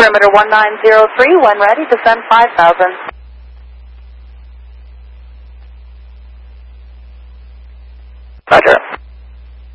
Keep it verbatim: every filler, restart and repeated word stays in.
Perimeter one nine zero three, when ready, descend five thousand. Roger.